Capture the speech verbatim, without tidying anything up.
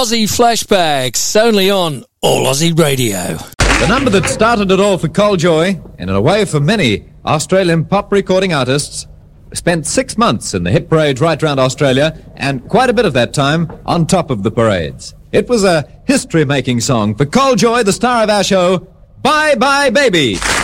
Aussie Flashbacks, only on All Aussie Radio. The number that started it all for Col Joy, and in a way for many Australian pop recording artists, spent six months in the hit parades right round Australia, and quite a bit of that time on top of the parades. It was a history-making song for Col Joy, the star of our show, Bye Bye Baby.